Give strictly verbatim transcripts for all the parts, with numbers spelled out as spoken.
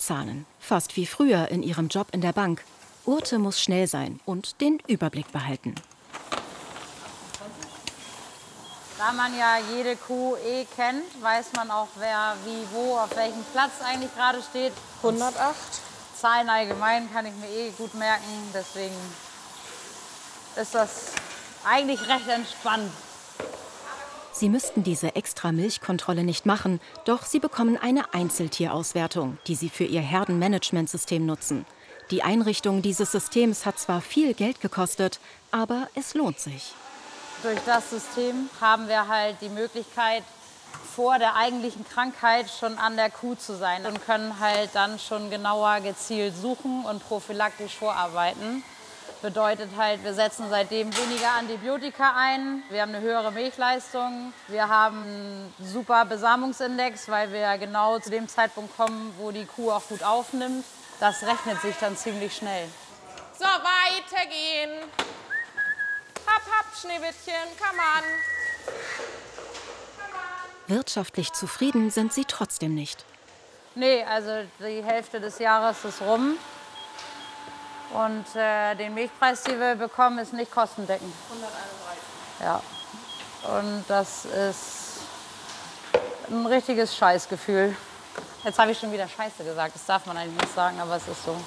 Zahlen. Fast wie früher in ihrem Job in der Bank. Urte muss schnell sein und den Überblick behalten. Da man ja jede Kuh eh kennt, weiß man auch, wer wie wo auf welchem Platz eigentlich gerade steht. hundertacht. Zahlen allgemein kann ich mir eh gut merken, deswegen ist das eigentlich recht entspannt. Sie müssten diese extra Milchkontrolle nicht machen, doch sie bekommen eine Einzeltierauswertung, die sie für ihr Herdenmanagementsystem nutzen. Die Einrichtung dieses Systems hat zwar viel Geld gekostet, aber es lohnt sich. Durch das System haben wir halt die Möglichkeit, vor der eigentlichen Krankheit schon an der Kuh zu sein und können halt dann schon genauer gezielt suchen und prophylaktisch vorarbeiten. Bedeutet halt, wir setzen seitdem weniger Antibiotika ein, wir haben eine höhere Milchleistung, wir haben einen super Besamungsindex, weil wir genau zu dem Zeitpunkt kommen, wo die Kuh auch gut aufnimmt. Das rechnet sich dann ziemlich schnell. So, weitergehen. Hopp, hopp, Schneewittchen, come on. Wirtschaftlich zufrieden sind sie trotzdem nicht. Nee, also die Hälfte des Jahres ist rum. Und äh, den Milchpreis, den wir bekommen, ist nicht kostendeckend. hunderteinunddreißig. Ja. Und das ist ein richtiges Scheißgefühl. Jetzt habe ich schon wieder Scheiße gesagt. Das darf man eigentlich nicht sagen, aber es ist so.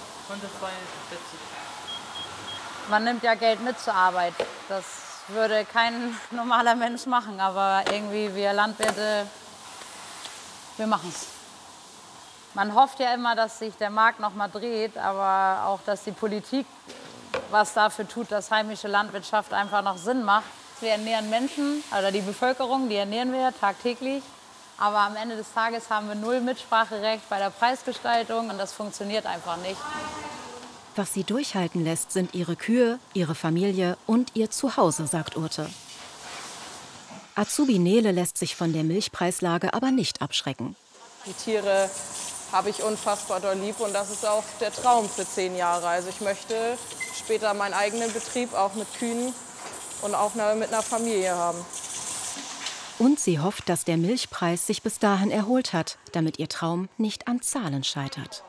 Man nimmt ja Geld mit zur Arbeit. Das würde kein normaler Mensch machen. Aber irgendwie wir Landwirte, wir machen es. Man hofft ja immer, dass sich der Markt noch mal dreht, aber auch, dass die Politik was dafür tut, dass heimische Landwirtschaft einfach noch Sinn macht. Wir ernähren Menschen, also die Bevölkerung, die ernähren wir tagtäglich. Aber am Ende des Tages haben wir null Mitspracherecht bei der Preisgestaltung und das funktioniert einfach nicht. Was sie durchhalten lässt, sind ihre Kühe, ihre Familie und ihr Zuhause, sagt Urte. Azubi Nele lässt sich von der Milchpreislage aber nicht abschrecken. Die Tiere habe ich unfassbar doll lieb und das ist auch der Traum für zehn Jahre. Also ich möchte später meinen eigenen Betrieb, auch mit Kühen und auch mit einer Familie haben. Und sie hofft, dass der Milchpreis sich bis dahin erholt hat, damit ihr Traum nicht an Zahlen scheitert.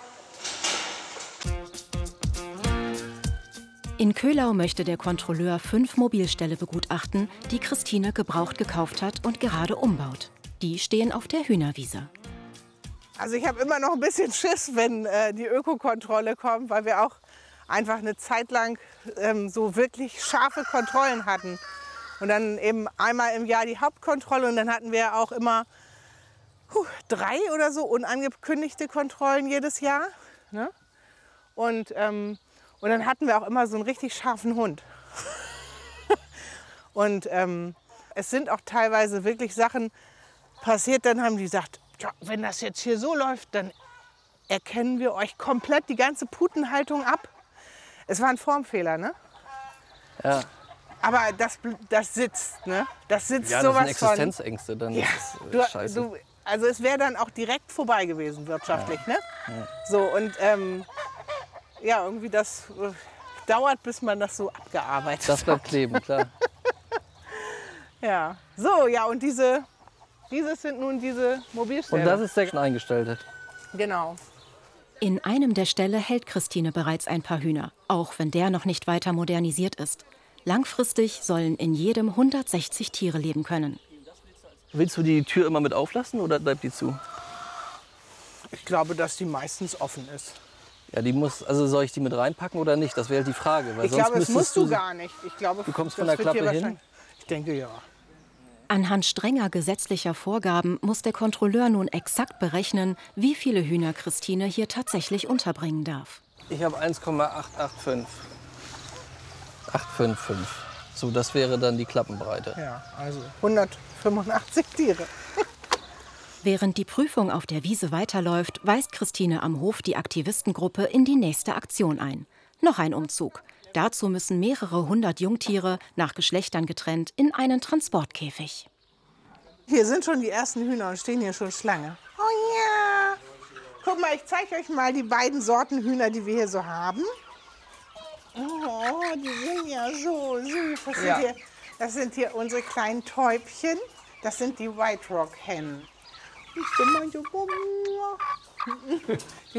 In Köhlau möchte der Kontrolleur fünf Mobilställe begutachten, die Christine gebraucht gekauft hat und gerade umbaut. Die stehen auf der Hühnerwiese. Also ich habe immer noch ein bisschen Schiss, wenn äh, die Ökokontrolle kommt, weil wir auch einfach eine Zeit lang ähm, so wirklich scharfe Kontrollen hatten. Und dann eben einmal im Jahr die Hauptkontrolle und dann hatten wir auch immer huh, drei oder so unangekündigte Kontrollen jedes Jahr. Ne? Und, ähm, und dann hatten wir auch immer so einen richtig scharfen Hund. Und ähm, es sind auch teilweise wirklich Sachen passiert, dann haben die gesagt, ja, wenn das jetzt hier so läuft, dann erkennen wir euch komplett die ganze Putenhaltung ab. Es war ein Formfehler, ne? Ja. Aber das, das sitzt, ne? Das sitzt Ja, das sowas sind Existenzängste, dann ja, ist es äh, du, scheiße. du, also es wäre dann auch direkt vorbei gewesen wirtschaftlich, Ja. ne? Ja. So und ähm, ja, irgendwie das äh, dauert, bis man das so abgearbeitet Das bleibt hat. kleben, klar. Ja, so, ja und diese, dieses sind nun diese Mobilställe. Und das ist der eingestellte. Genau. In einem der Ställe hält Christine bereits ein paar Hühner, auch wenn der noch nicht weiter modernisiert ist. Langfristig sollen in jedem hundertsechzig Tiere leben können. Willst du die Tür immer mit auflassen oder bleibt die zu? Ich glaube, dass die meistens offen ist. Ja, die muss, also soll ich die mit reinpacken oder nicht? Das wäre halt die Frage. Weil Ich sonst glaube, das musst müsstest du gar nicht. Ich glaube, Du kommst das von der wird Klappe hier hin? wahrscheinlich- Ich denke, ja. Anhand strenger gesetzlicher Vorgaben muss der Kontrolleur nun exakt berechnen, wie viele Hühner Christine hier tatsächlich unterbringen darf. Ich habe eins Komma acht acht fünf. acht fünf fünf. So, das wäre dann die Klappenbreite. Ja, also hundertfünfundachtzig Tiere. Während die Prüfung auf der Wiese weiterläuft, weist Christine am Hof die Aktivistengruppe in die nächste Aktion ein. Noch ein Umzug. Dazu müssen mehrere hundert Jungtiere, nach Geschlechtern getrennt, in einen Transportkäfig. Hier sind schon die ersten Hühner und stehen hier schon Schlange. Oh ja! Guck mal, ich zeige euch mal die beiden Sorten Hühner, die wir hier so haben. Oh, die sind ja so süß. Das, Ja. sind, hier, das sind hier unsere kleinen Täubchen. Das sind die White Rock Hennen. Ich bin mal so